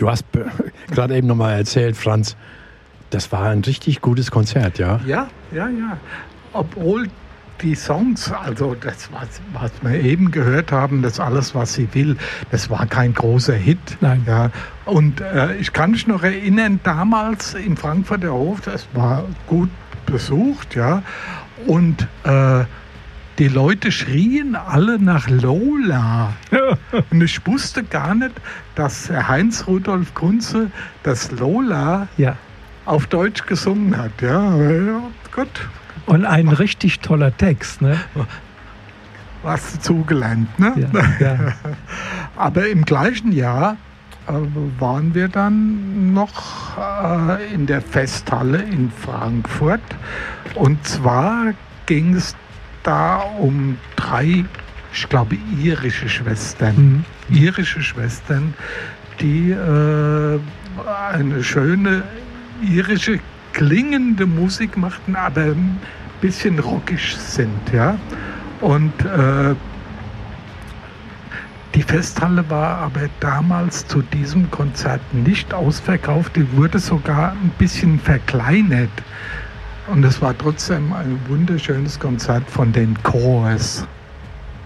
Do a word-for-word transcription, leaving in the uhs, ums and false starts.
Du hast gerade eben nochmal erzählt, Franz, das war ein richtig gutes Konzert, ja? Ja, ja, ja. Obwohl die Songs, also das, was, was wir eben gehört haben, das Alles, was sie will, das war kein großer Hit. Nein. Ja. Und äh, ich kann mich noch erinnern, damals im Frankfurter Hof, das war gut besucht, ja. Und äh, die Leute schrien alle nach Lola. Und ich wusste gar nicht, dass Heinz Rudolf Kunze das Lola Ja. auf Deutsch gesungen hat. Ja, ja gut. Und ein richtig toller Text, ne? Was dazugelernt, ne? Ja, ja. Aber im gleichen Jahr äh, waren wir dann noch äh, in der Festhalle in Frankfurt. Und zwar ging es da um drei, ich glaube, irische Schwestern. Mhm. Irische Schwestern, die äh, eine schöne irische klingende Musik machten, aber ein bisschen rockisch sind, ja. Und äh, die Festhalle war aber damals zu diesem Konzert nicht ausverkauft, die wurde sogar ein bisschen verkleinert. Und es war trotzdem ein wunderschönes Konzert von den Chors.